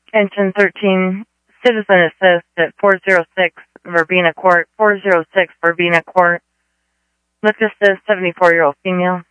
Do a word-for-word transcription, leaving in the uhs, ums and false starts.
Engine thirteen, Citizen Assist at four oh six Verbena Court, four oh six Verbena Court. Look, this is seventy-four-year-old female.